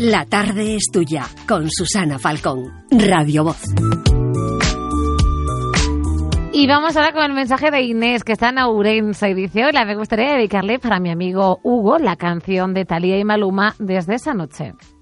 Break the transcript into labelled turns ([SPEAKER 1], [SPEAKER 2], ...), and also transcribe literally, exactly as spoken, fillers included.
[SPEAKER 1] La tarde es tuya, con Susana Falcón, Radio Voz.
[SPEAKER 2] Y vamos ahora con el mensaje de Inés, que está en Ourense, y dice: hola, me gustaría dedicarle para mi amigo Hugo la canción de Thalía y Maluma, Desde esa noche.